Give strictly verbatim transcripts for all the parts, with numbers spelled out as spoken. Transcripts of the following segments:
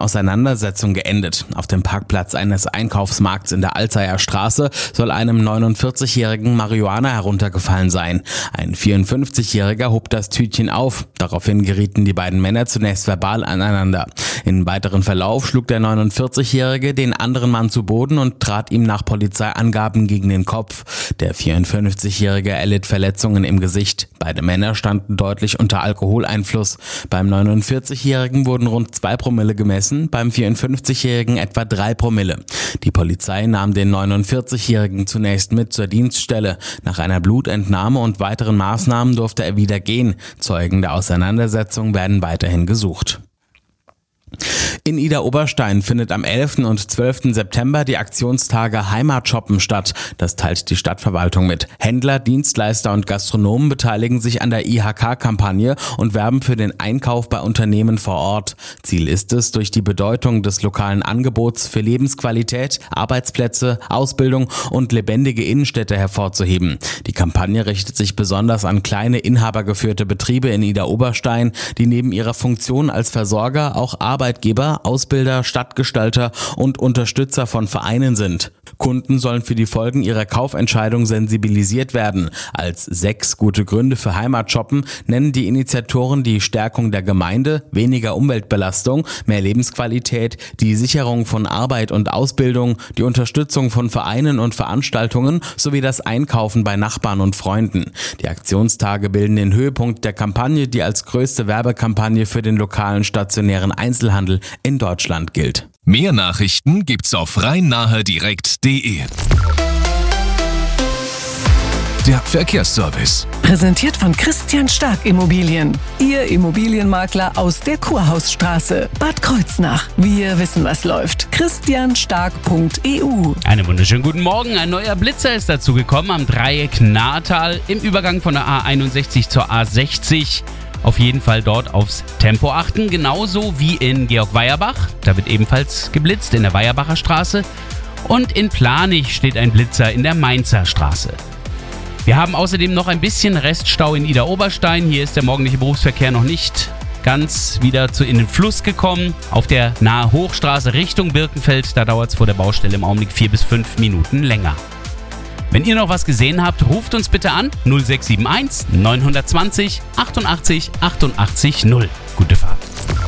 Auseinandersetzung geendet. Auf dem Parkplatz eines Einkaufsmarkts in der Alzeyer Straße soll einem neunundvierzigjährigen Marihuana heruntergefallen sein. Ein vierundfünfzigjähriger hob das Tütchen auf. Daraufhin gerieten die beiden Männer zunächst verbal aneinander. Im weiteren Verlauf schlug der neunundvierzigjährige den anderen Mann zu Boden und trat ihm nach Polizeiangaben gegen den Kopf. Der vierundfünfzigjährige erlitt Verletzungen im Gesicht. Beide Männer standen deutlich unter Alkoholeinfluss. Beim neunundvierzigjährigen wurden rund zwei Promille gemessen, beim vierundfünfzigjährigen etwa drei Promille. Die Polizei nahm den neunundvierzigjährigen zunächst mit zur Dienststelle. Nach einer Blutentnahme und weiteren Maßnahmen durfte er wieder gehen. Zeugen der Auseinandersetzung werden weiterhin gesucht. In Idar-Oberstein findet am elften und zwölften September die Aktionstage Heimatshoppen statt. Das teilt die Stadtverwaltung mit. Händler, Dienstleister und Gastronomen beteiligen sich an der I H K-Kampagne und werben für den Einkauf bei Unternehmen vor Ort. Ziel ist es, durch die Bedeutung des lokalen Angebots für Lebensqualität, Arbeitsplätze, Ausbildung und lebendige Innenstädte hervorzuheben. Die Kampagne richtet sich besonders an kleine inhabergeführte Betriebe in Idar-Oberstein, die neben ihrer Funktion als Versorger auch Arbeitgeber, Ausbilder, Stadtgestalter und Unterstützer von Vereinen sind. Kunden sollen für die Folgen ihrer Kaufentscheidung sensibilisiert werden. Als sechs gute Gründe für Heimatshoppen nennen die Initiatoren die Stärkung der Gemeinde, weniger Umweltbelastung, mehr Lebensqualität, die Sicherung von Arbeit und Ausbildung, die Unterstützung von Vereinen und Veranstaltungen sowie das Einkaufen bei Nachbarn und Freunden. Die Aktionstage bilden den Höhepunkt der Kampagne, die als größte Werbekampagne für den lokalen stationären Einzelhandel in Deutschland gilt. Mehr Nachrichten gibt's auf rhein-nahe direkt punkt de. Der Verkehrsservice. Präsentiert von Christian Stark Immobilien. Ihr Immobilienmakler aus der Kurhausstraße, Bad Kreuznach. Wir wissen, was läuft. christian stark punkt e u. Einen wunderschönen guten Morgen. Ein neuer Blitzer ist dazu gekommen am Dreieck Nahrtal im Übergang von der A einundsechzig zur A sechzig. Auf jeden Fall dort aufs Tempo achten, genauso wie in Georg-Weierbach. Da wird ebenfalls geblitzt in der Weierbacher Straße. Und in Planich steht ein Blitzer in der Mainzer Straße. Wir haben außerdem noch ein bisschen Reststau in Idar-Oberstein. Hier ist der morgendliche Berufsverkehr noch nicht ganz wieder zu in den Fluss gekommen. Auf der Nahe Hochstraße Richtung Birkenfeld, da dauert es vor der Baustelle im Augenblick vier bis fünf Minuten länger. Wenn ihr noch was gesehen habt, ruft uns bitte an null sechs sieben eins neun zwei null achtundachtzig achtundachtzig null. Gute Fahrt.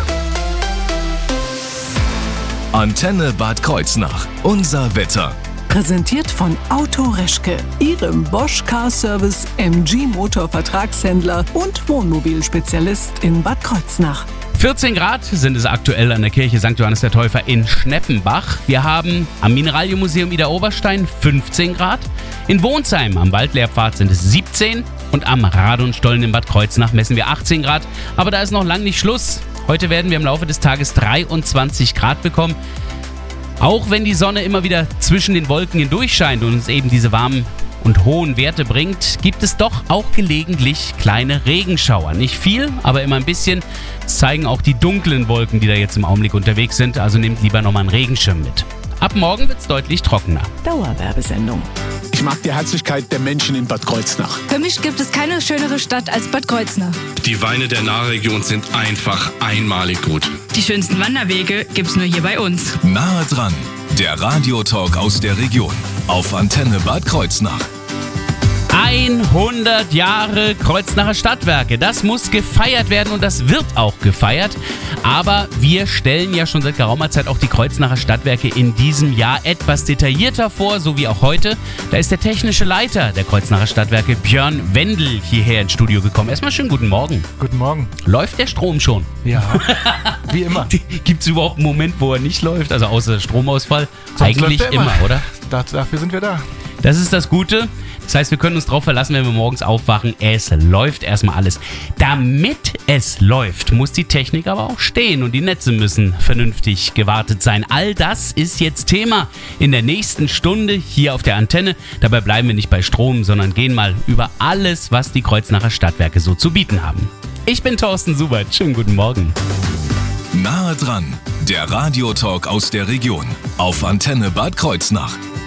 Antenne Bad Kreuznach. Unser Wetter. Präsentiert von Auto Reschke, Ihrem Bosch Car Service M G Motor Vertragshändler und Wohnmobilspezialist in Bad Kreuznach. vierzehn Grad sind es aktuell an der Kirche Sankt Johannes der Täufer in Schneppenbach. Wir haben am Mineralienmuseum Idar-Oberstein fünfzehn Grad. In Wohnsheim am Waldlehrpfad sind es siebzehn und am Radonstollen in Bad Kreuznach messen wir achtzehn Grad. Aber da ist noch lang nicht Schluss. Heute werden wir im Laufe des Tages dreiundzwanzig Grad bekommen. Auch wenn die Sonne immer wieder zwischen den Wolken hindurch scheint und uns eben diese warmen und hohen Werte bringt, gibt es doch auch gelegentlich kleine Regenschauer. Nicht viel, aber immer ein bisschen. Das zeigen auch die dunklen Wolken, die da jetzt im Augenblick unterwegs sind. Also nehmt lieber nochmal einen Regenschirm mit. Ab morgen wird es deutlich trockener. Dauerwerbesendung. Ich mag die Herzlichkeit der Menschen in Bad Kreuznach. Für mich gibt es keine schönere Stadt als Bad Kreuznach. Die Weine der Nahregion sind einfach einmalig gut. Die schönsten Wanderwege gibt's nur hier bei uns. Nahe dran. Der Radiotalk aus der Region. Auf Antenne Bad Kreuznach. hundert Jahre Kreuznacher Stadtwerke. Das muss gefeiert werden und das wird auch gefeiert. Aber wir stellen ja schon seit geraumer Zeit auch die Kreuznacher Stadtwerke in diesem Jahr etwas detaillierter vor, so wie auch heute. Da ist der technische Leiter der Kreuznacher Stadtwerke, Björn Wendel, hierher ins Studio gekommen. Erstmal schönen guten Morgen. Guten Morgen. Läuft der Strom schon? Ja, wie immer. Gibt es überhaupt einen Moment, wo er nicht läuft? Also außer Stromausfall? Sonst Eigentlich läuft er immer. immer, oder? Da, dafür sind wir da. Das ist das Gute. Das heißt, wir können uns darauf verlassen, wenn wir morgens aufwachen, es läuft erstmal alles. Damit es läuft, muss die Technik aber auch stehen und die Netze müssen vernünftig gewartet sein. All das ist jetzt Thema in der nächsten Stunde hier auf der Antenne. Dabei bleiben wir nicht bei Strom, sondern gehen mal über alles, was die Kreuznacher Stadtwerke so zu bieten haben. Ich bin Thorsten Subert. Schönen guten Morgen. Nahe dran. Der Radiotalk aus der Region. Auf Antenne Bad Kreuznach.